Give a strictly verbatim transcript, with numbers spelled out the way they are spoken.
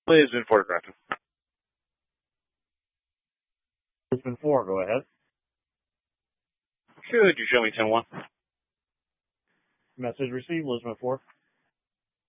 Lisbon photographed. Lisbon four, go ahead. Could you show me ten one? Message received, Lisbon four.